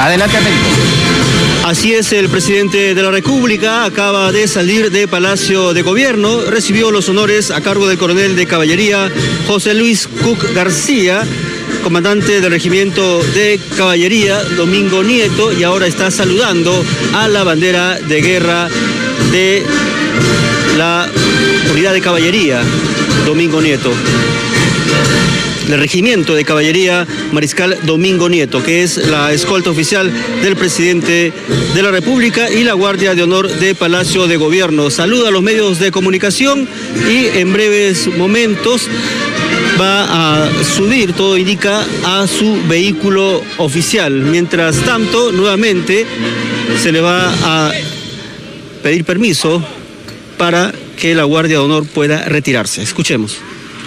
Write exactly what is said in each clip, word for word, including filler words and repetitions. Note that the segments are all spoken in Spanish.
Adelante, Américo. Así es, el presidente de la República acaba de salir de Palacio de Gobierno, recibió los honores a cargo del coronel de caballería José Luis Cook García, comandante del regimiento de caballería Domingo Nieto, y ahora está saludando a la bandera de guerra de la unidad de caballería Domingo Nieto, del regimiento de caballería Mariscal Domingo Nieto, que es la escolta oficial del presidente de la República y la Guardia de Honor de Palacio de Gobierno. Saluda a los medios de comunicación y en breves momentos va a subir, todo indica, a su vehículo oficial. Mientras tanto, nuevamente se le va a pedir permiso para que la Guardia de Honor pueda retirarse. Escuchemos.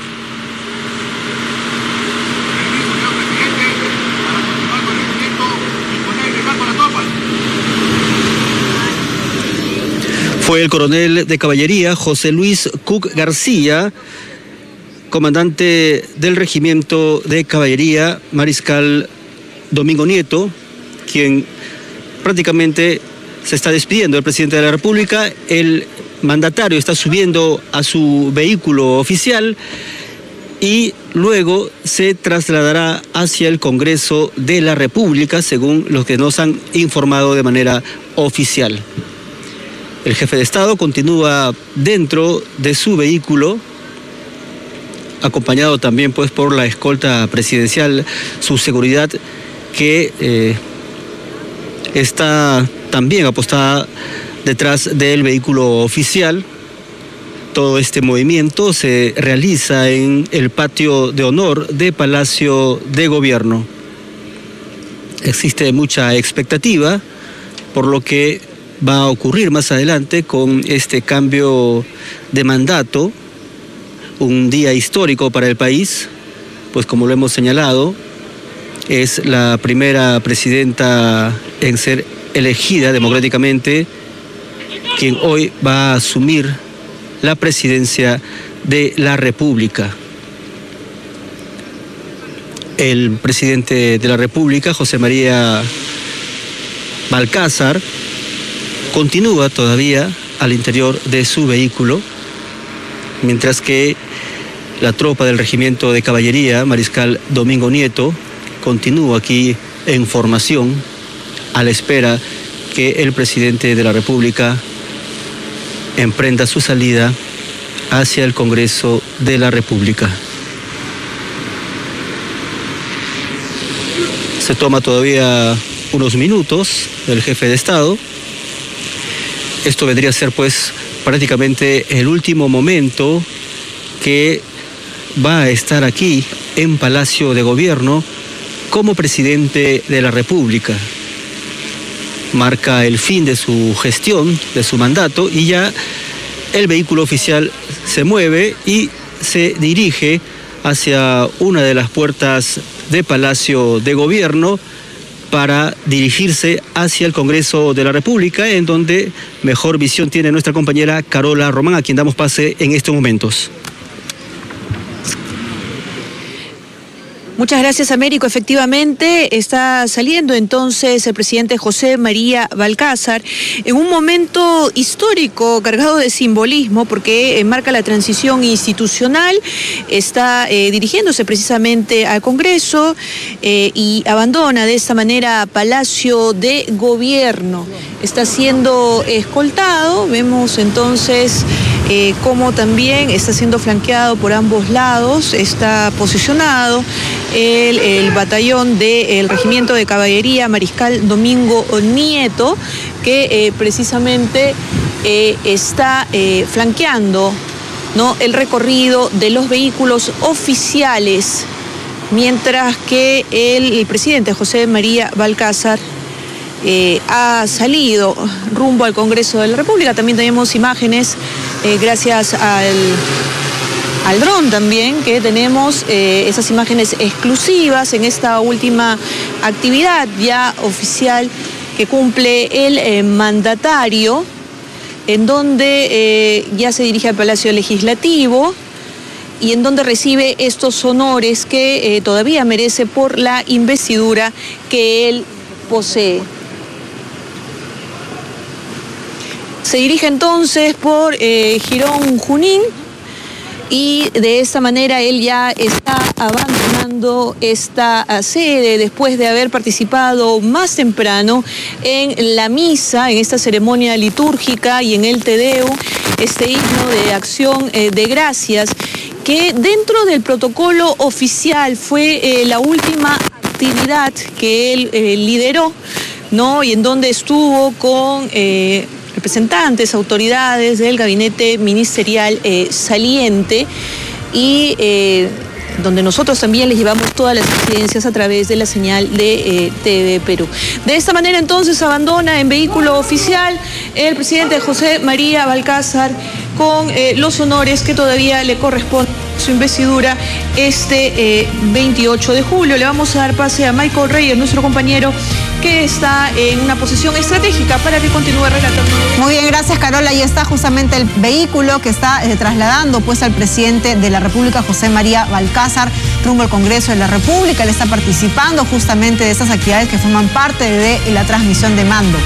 Fue el coronel de caballería José Luis Cook García, comandante del regimiento de caballería Mariscal Domingo Nieto, quien prácticamente se está despidiendo del presidente de la República. El mandatario está subiendo a su vehículo oficial y luego se trasladará hacia el Congreso de la República, según los que nos han informado de manera oficial. El jefe de Estado continúa dentro de su vehículo, acompañado también pues por la escolta presidencial, su seguridad que eh, está también apostada detrás del vehículo oficial. Todo este movimiento se realiza en el patio de honor de Palacio de Gobierno. Existe mucha expectativa por lo que va a ocurrir más adelante con este cambio de mandato, un día histórico para el país, pues como lo hemos señalado, es la primera presidenta en ser elegida democráticamente, quien hoy va a asumir la presidencia de la República. El presidente de la República, José María Balcázar, continúa todavía al interior de su vehículo, mientras que la tropa del regimiento de caballería Mariscal Domingo Nieto continúa aquí en formación a la espera que el presidente de la República emprenda su salida hacia el Congreso de la República. Se toma todavía unos minutos el jefe de Estado. Esto vendría a ser pues prácticamente el último momento que va a estar aquí en Palacio de Gobierno como presidente de la República. Marca el fin de su gestión, de su mandato, y ya el vehículo oficial se mueve y se dirige hacia una de las puertas de Palacio de Gobierno para dirigirse hacia el Congreso de la República, en donde mejor visión tiene nuestra compañera Carola Román, a quien damos pase en estos momentos. Muchas gracias, Américo. Efectivamente, está saliendo entonces el presidente José María Balcázar en un momento histórico cargado de simbolismo, porque marca la transición institucional, está eh, dirigiéndose precisamente al Congreso eh, y abandona de esta manera Palacio de Gobierno. Está siendo escoltado, vemos entonces eh, cómo también está siendo flanqueado por ambos lados, está posicionado El, el batallón del Regimiento de Caballería Mariscal Domingo Nieto, que eh, precisamente eh, está eh, flanqueando, ¿no?, el recorrido de los vehículos oficiales, mientras que el, el presidente José María Balcázar eh, ha salido rumbo al Congreso de la República. También tenemos imágenes eh, gracias al... al dron también, que tenemos eh, esas imágenes exclusivas en esta última actividad ya oficial que cumple el eh, mandatario, en donde eh, ya se dirige al Palacio Legislativo y en donde recibe estos honores que eh, todavía merece por la investidura que él posee. Se dirige entonces por eh, Girón Junín y de esta manera él ya está abandonando esta sede después de haber participado más temprano en la misa, en esta ceremonia litúrgica y en el Te Deum, este himno de acción eh, de gracias, que dentro del protocolo oficial fue eh, la última actividad que él eh, lideró, ¿no? Y en donde estuvo con Eh, representantes, autoridades del gabinete ministerial eh, saliente y eh, donde nosotros también les llevamos todas las incidencias a través de la señal de eh, T V Perú. De esta manera entonces abandona en vehículo oficial el presidente José María Balcázar con eh, los honores que todavía le corresponden a su investidura este eh, veintiocho de julio. Le vamos a dar pase a Michael Reyes, nuestro compañero, que está en una posición estratégica para que continúe relatando. Muy bien, gracias, Carola. Ahí está justamente el vehículo que está eh, trasladando pues al presidente de la República, José María Balcázar, rumbo al Congreso de la República. Él está participando justamente de estas actividades que forman parte de la transmisión de mando.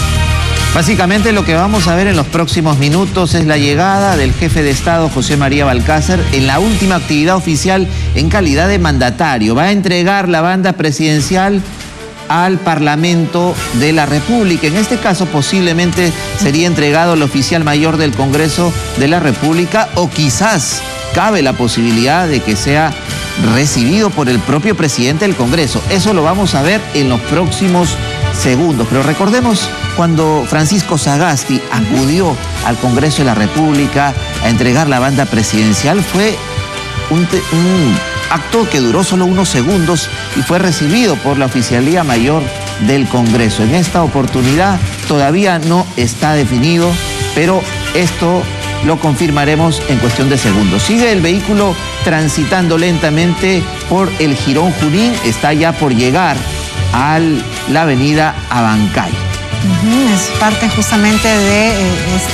Básicamente lo que vamos a ver en los próximos minutos es la llegada del jefe de Estado, José María Balcázar, en la última actividad oficial en calidad de mandatario. Va a entregar la banda presidencial al Parlamento de la República. En este caso posiblemente sería entregado al oficial mayor del Congreso de la República, o quizás cabe la posibilidad de que sea recibido por el propio presidente del Congreso. Eso lo vamos a ver en los próximos segundos. Pero recordemos cuando Francisco Sagasti acudió al Congreso de la República a entregar la banda presidencial, fue un, un acto que duró solo unos segundos y fue recibido por la Oficialía Mayor del Congreso. En esta oportunidad todavía no está definido, pero esto lo confirmaremos en cuestión de segundos. Sigue el vehículo transitando lentamente por el Girón Junín, está ya por llegar a la avenida Abancay. Uh-huh, es parte justamente de eh,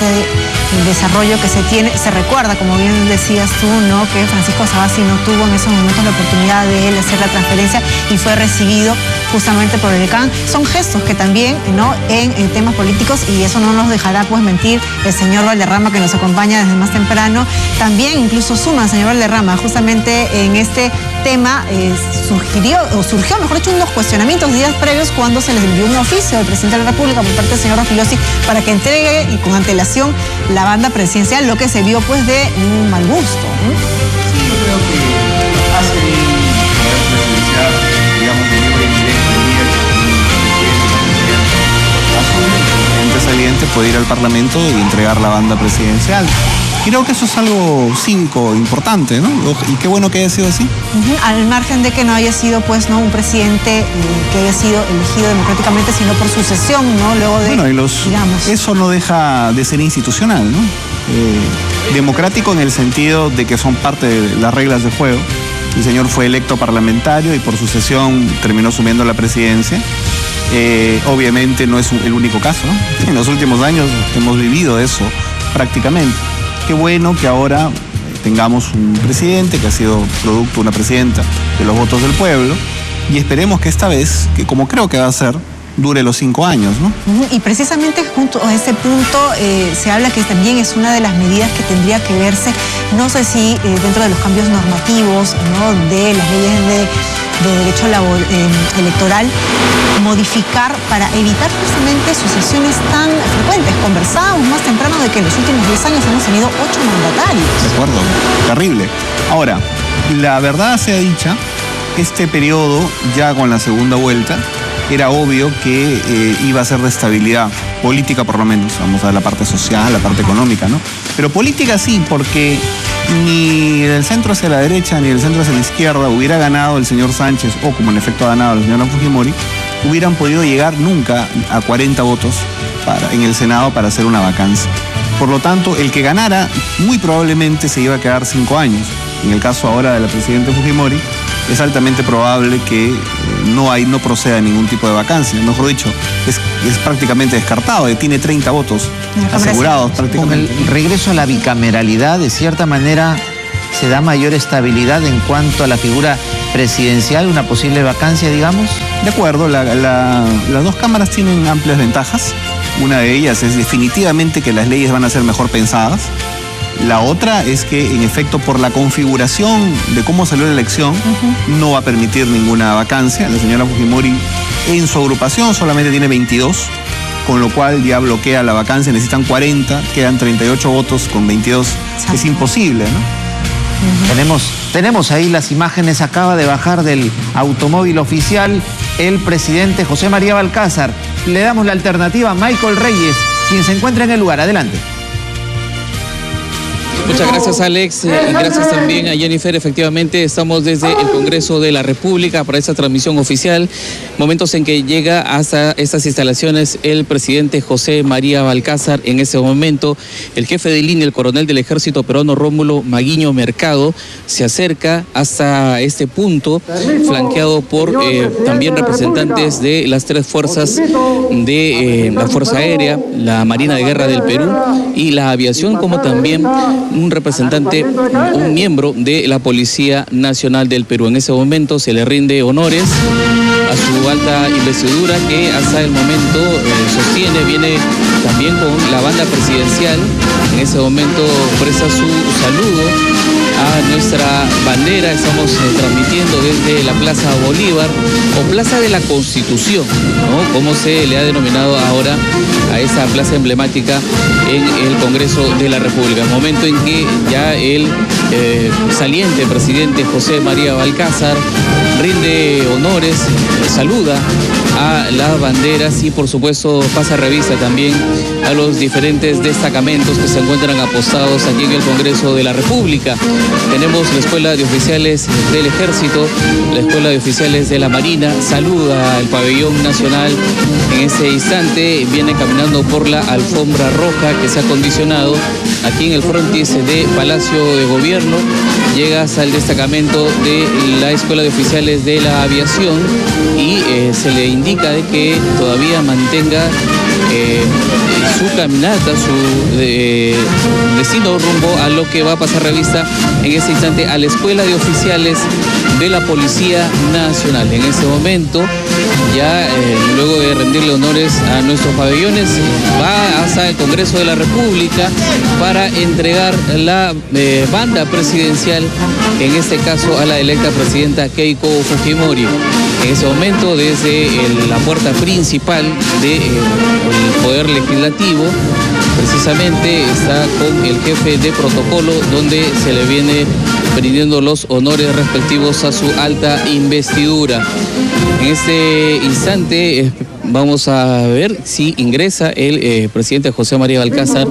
este desarrollo que se tiene. Se recuerda, como bien decías tú, ¿no?, que Francisco Sagasti no tuvo en esos momentos la oportunidad de él hacer la transferencia y fue recibido justamente por el decán. Son gestos que también, ¿no?, en, en temas políticos, y eso no nos dejará pues mentir el señor Valderrama, que nos acompaña desde más temprano, también incluso suma, señor Valderrama, justamente en este tema eh, surgió, o surgió, mejor dicho, unos cuestionamientos días previos cuando se les envió un oficio al presidente de la República por parte del señor Rafilosi para que entregue y con antelación la banda presidencial, lo que se vio pues de un mal gusto, ¿no? Sí, yo creo que hace bien poder presenciar, digamos, de libre y directo el día que el presidente saliente puede ir al Parlamento y entregar la banda presidencial. Creo que eso es algo cívico importante, ¿no? Y qué bueno que haya sido así. Uh-huh. Al margen de que no haya sido, pues, no un presidente eh, que haya sido elegido democráticamente, sino por sucesión, ¿no? Luego de, bueno, y los, digamos... eso no deja de ser institucional, ¿no? Eh, democrático en el sentido de que son parte de las reglas de juego. El señor fue electo parlamentario y por sucesión terminó asumiendo la presidencia. Eh, obviamente no es el único caso, ¿no? En los últimos años hemos vivido eso prácticamente. Qué bueno que ahora tengamos un presidente que ha sido producto, una presidenta de los votos del pueblo, y esperemos que esta vez, que como creo que va a ser, dure los cinco años, ¿no? Y precisamente junto a ese punto eh, se habla que también es una de las medidas que tendría que verse, no sé si eh, dentro de los cambios normativos, ¿no?, de las leyes de, de derecho labor, eh, electoral, modificar para evitar precisamente sucesiones tan frecuentes. Conversábamos más temprano de que en los últimos diez años hemos tenido ocho mandatarios. De acuerdo, terrible. Ahora, la verdad sea dicha, este periodo, ya con la segunda vuelta, era obvio que eh, iba a ser de estabilidad política, por lo menos. Vamos a ver la parte social, la parte económica, ¿no? Pero política sí, porque ni del centro hacia la derecha ni del centro hacia la izquierda hubiera ganado el señor Sánchez, o como en efecto ha ganado la señora Fujimori, hubieran podido llegar nunca a cuarenta votos para, en el Senado para hacer una vacancia. Por lo tanto, el que ganara muy probablemente se iba a quedar cinco años. En el caso ahora de la presidenta Fujimori, es altamente probable que eh, no, hay, no proceda ningún tipo de vacancia. Mejor dicho, es, es prácticamente descartado, tiene treinta votos asegurados prácticamente. Con el regreso a la bicameralidad, de cierta manera, se da mayor estabilidad en cuanto a la figura presidencial, una posible vacancia, digamos? De acuerdo, la, la, las dos cámaras tienen amplias ventajas. Una de ellas es definitivamente que las leyes van a ser mejor pensadas. La otra es que, en efecto, por la configuración de cómo salió la elección, uh-huh. no va a permitir ninguna vacancia. La señora Fujimori en su agrupación solamente tiene veintidós, con lo cual ya bloquea la vacancia. Necesitan cuarenta, quedan treinta y ocho votos con veintidós. Exacto. Es imposible, ¿no? Uh-huh. Tenemos, tenemos ahí las imágenes, acaba de bajar del automóvil oficial el presidente José María Balcázar. Le damos la alternativa a Michael Reyes, quien se encuentra en el lugar. Adelante. Muchas gracias, Alex, y gracias también a Jennifer. Efectivamente, estamos desde el Congreso de la República para esta transmisión oficial, momentos en que llega hasta estas instalaciones el presidente José María Balcázar. En ese momento, el jefe de línea, el coronel del Ejército Peruano, Rómulo Maguiño Mercado, se acerca hasta este punto, flanqueado por eh, también representantes de las tres fuerzas de eh, la Fuerza Aérea, la Marina de Guerra del Perú y la Aviación, como también un representante, un miembro de la Policía Nacional del Perú. En ese momento se le rinde honores a su alta investidura, que hasta el momento eh, sostiene, viene también con la banda presidencial. En ese momento presta su saludo a nuestra bandera. Estamos eh, transmitiendo desde la Plaza Bolívar, o Plaza de la Constitución, ¿no?, como se le ha denominado ahora a esa plaza emblemática en el Congreso de la República. Momento en que ya el eh, saliente presidente José María Balcázar rinde honores, saluda a las banderas y por supuesto pasa revista también a los diferentes destacamentos que se encuentran apostados aquí en el Congreso de la República. Tenemos la Escuela de Oficiales del Ejército, la Escuela de Oficiales de la Marina, saluda al pabellón nacional. En ese instante viene caminando por la alfombra roja que se ha acondicionado aquí en el frontis de Palacio de Gobierno, llega hasta el destacamento de la Escuela de Oficiales de la Aviación y eh, se le indica de que todavía mantenga eh, su caminata, su eh, destino rumbo a lo que va a pasar revista en este instante a la Escuela de Oficiales de la Policía Nacional. En este momento, ya eh, luego de rendirle honores a nuestros pabellones, va hasta el Congreso de la República para entregar la eh, banda presidencial, en este caso a la electa presidenta Keiko Fujimori. En ese momento, desde el, la puerta principal del de, eh, Poder Legislativo, precisamente está con el jefe de protocolo, donde se le viene rindiendo los honores respectivos a su alta investidura. En este instante eh, vamos a ver si ingresa el eh, presidente José María Balcázar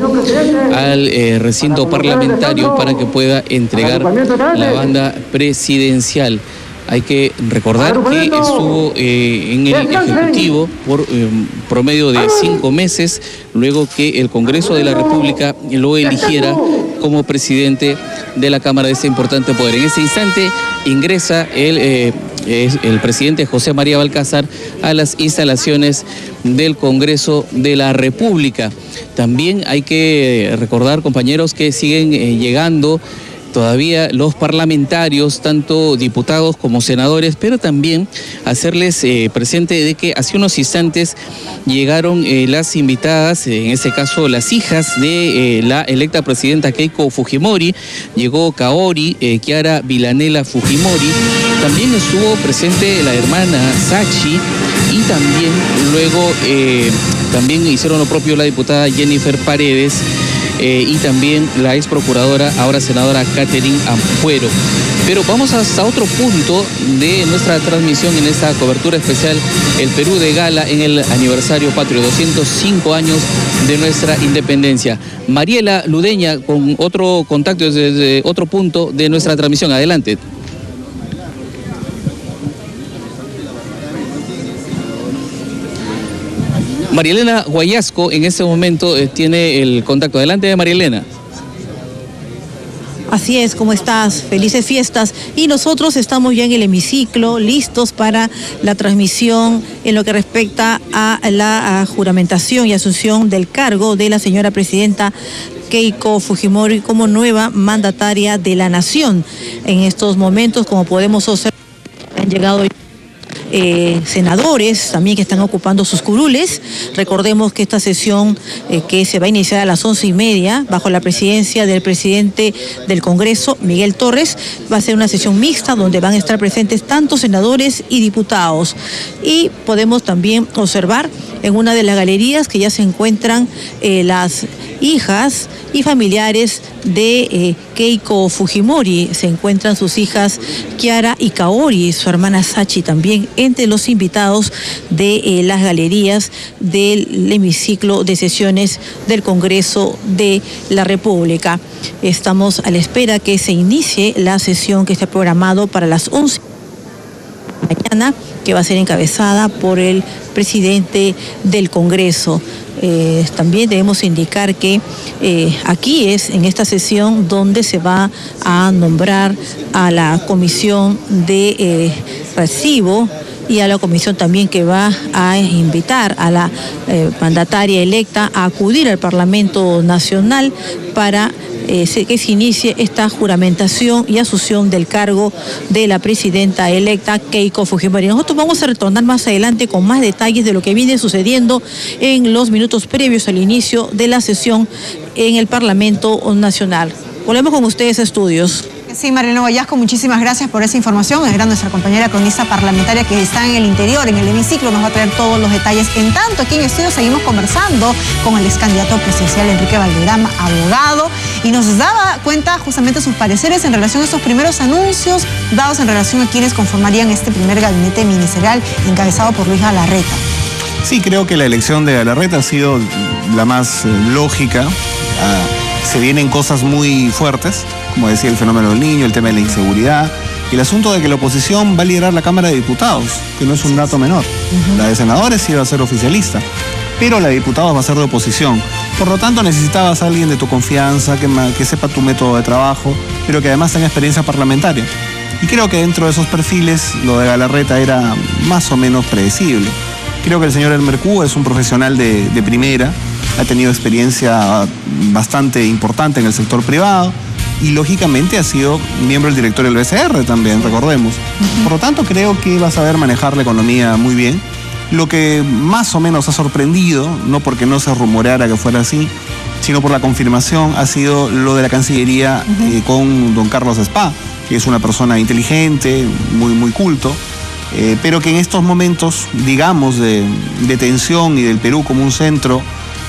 al eh, recinto parlamentario para que pueda entregar la banda presidencial. Hay que recordar que estuvo eh, en el Ejecutivo por eh, promedio de cinco meses, luego que el Congreso de la República lo eligiera como presidente de la Cámara de este importante poder. En ese instante ingresa el, eh, el presidente José María Balcázar a las instalaciones del Congreso de la República. También hay que recordar, compañeros, que siguen eh, llegando todavía los parlamentarios, tanto diputados como senadores, pero también hacerles eh, presente de que hace unos instantes llegaron eh, las invitadas, en este caso las hijas de eh, la electa presidenta Keiko Fujimori. Llegó Kaori, eh, Kiara Vilanela Fujimori, también estuvo presente la hermana Sachi y también luego eh, también hicieron lo propio la diputada Jennifer Paredes, Eh, y también la ex procuradora, ahora senadora Catherine Ampuero. Pero vamos hasta otro punto de nuestra transmisión en esta cobertura especial, el Perú de gala en el aniversario patrio, doscientos cinco años de nuestra independencia. Mariela Ludeña con otro contacto desde otro punto de nuestra transmisión. Adelante. Marielena Guayasco en este momento eh, tiene el contacto. Adelante, Marielena. Así es, ¿cómo estás? Felices fiestas. Y nosotros estamos ya en el hemiciclo, listos para la transmisión en lo que respecta a la a juramentación y asunción del cargo de la señora presidenta Keiko Fujimori como nueva mandataria de la nación. En estos momentos, como podemos observar, han llegado Eh, senadores también que están ocupando sus curules. Recordemos que esta sesión eh, que se va a iniciar a las once y media bajo la presidencia del presidente del Congreso, Miguel Torres, va a ser una sesión mixta donde van a estar presentes tanto senadores y diputados. Y podemos también observar en una de las galerías que ya se encuentran eh, las hijas y familiares de eh, Keiko Fujimori. Se encuentran sus hijas Kiara y Kaori, su hermana Sachi también, entre los invitados de eh, las galerías del hemiciclo de sesiones del Congreso de la República. Estamos a la espera que se inicie la sesión que está programado para las once de la mañana, que va a ser encabezada por el presidente del Congreso. Eh, también debemos indicar que eh, aquí es en esta sesión donde se va a nombrar a la comisión de eh, recibo y a la comisión también que va a invitar a la eh, mandataria electa a acudir al Parlamento Nacional para eh, que se inicie esta juramentación y asunción del cargo de la presidenta electa Keiko Fujimori. Nosotros vamos a retornar más adelante con más detalles de lo que viene sucediendo en los minutos previos al inicio de la sesión en el Parlamento Nacional. Volvemos con ustedes a estudios. Sí, Marilena Vallasco, muchísimas gracias por esa información. Era nuestra compañera cronista parlamentaria que está en el interior, en el hemiciclo, nos va a traer todos los detalles. En tanto, aquí en estudio seguimos conversando con el ex candidato presidencial Enrique Valderrama, abogado, y nos daba cuenta justamente sus pareceres en relación a estos primeros anuncios dados en relación a quienes conformarían este primer gabinete ministerial encabezado por Luis Galarreta. Sí, creo que la elección de Galarreta ha sido la más eh, lógica. Uh, se vienen cosas muy fuertes, como decía el fenómeno del niño, el tema de la inseguridad, y el asunto de que la oposición va a liderar la Cámara de Diputados, que no es un dato menor. Uh-huh. La de senadores sí va a ser oficialista, pero la de diputados va a ser de oposición. Por lo tanto, necesitabas a alguien de tu confianza, que, que sepa tu método de trabajo, pero que además tenga experiencia parlamentaria. Y creo que dentro de esos perfiles, lo de Galarreta era más o menos predecible. Creo que el señor Elmer Q es un profesional de, de primera, ha tenido experiencia bastante importante en el sector privado y lógicamente ha sido miembro del directorio del B C R también, recordemos. Uh-huh. Por lo tanto, creo que va a saber manejar la economía muy bien. Lo que más o menos ha sorprendido, no porque no se rumoreara que fuera así, sino por la confirmación, ha sido lo de la Cancillería uh-huh. eh, con don Carlos Spa, que es una persona inteligente, muy, muy culto, eh, pero que en estos momentos, digamos, de, de tensión y del Perú como un centro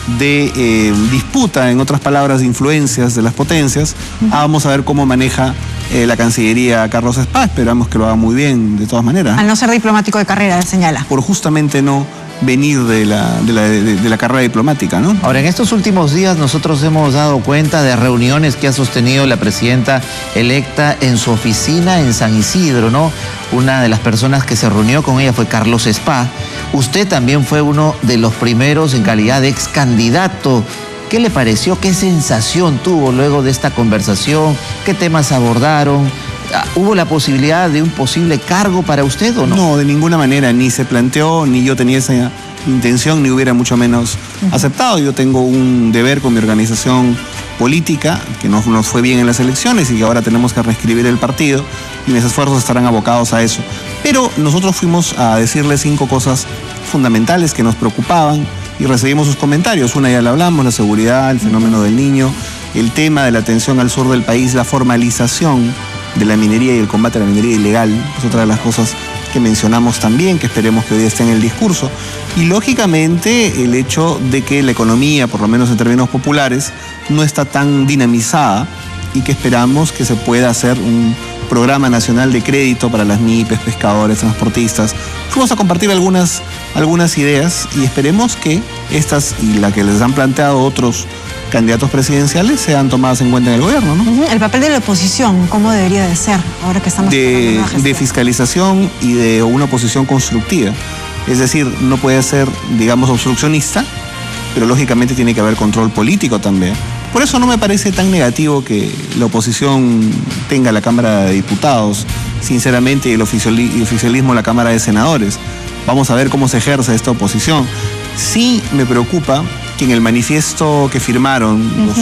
de eh, disputa, en otras palabras, de influencias de las potencias, uh-huh. vamos a ver cómo maneja eh, la Cancillería Carlos Spa. Esperamos que lo haga muy bien, de todas maneras. Al no ser diplomático de carrera, señala. Por justamente no venir de la, de la, de, de la carrera diplomática, ¿no? Ahora, en estos últimos días nosotros hemos dado cuenta de reuniones que ha sostenido la presidenta electa en su oficina en San Isidro, ¿no? Una de las personas que se reunió con ella fue Carlos Spa. Usted también fue uno de los primeros en calidad de ex candidato. ¿Qué le pareció? ¿Qué sensación tuvo luego de esta conversación? ¿Qué temas abordaron? ¿Hubo la posibilidad de un posible cargo para usted o no? No, de ninguna manera, ni se planteó, ni yo tenía esa intención, ni hubiera mucho menos uh-huh. aceptado. Yo tengo un deber con mi organización política, que no nos fue bien en las elecciones y que ahora tenemos que reescribir el partido, y mis esfuerzos estarán abocados a eso. Pero nosotros fuimos a decirle cinco cosas fundamentales que nos preocupaban y recibimos sus comentarios. Una ya la hablamos, la seguridad, el fenómeno del niño, el tema de la atención al sur del país, la formalización de la minería y el combate a la minería ilegal, es otra de las cosas que mencionamos también, que esperemos que hoy esté en el discurso. Y lógicamente el hecho de que la economía, por lo menos en términos populares, no está tan dinamizada y que esperamos que se pueda hacer un programa nacional de crédito para las M I P E S, pescadores, transportistas. Fuimos a compartir algunas, algunas ideas y esperemos que estas y la que les han planteado otros candidatos presidenciales sean tomadas en cuenta en el gobierno, ¿no? El papel de la oposición, ¿cómo debería de ser ahora que estamos de, de fiscalización y de una oposición constructiva? Es decir, no puede ser, digamos, obstruccionista, pero lógicamente tiene que haber control político también. Por eso no me parece tan negativo que la oposición tenga la Cámara de Diputados, sinceramente, y el oficialismo la Cámara de Senadores. Vamos a ver cómo se ejerce esta oposición. Sí me preocupa que en el manifiesto que firmaron uh-huh. los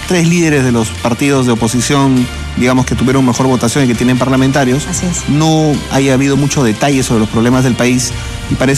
tres líderes de los partidos de oposición, digamos, que tuvieron mejor votación y que tienen parlamentarios, Así es. no haya habido mucho detalle sobre los problemas del país y parece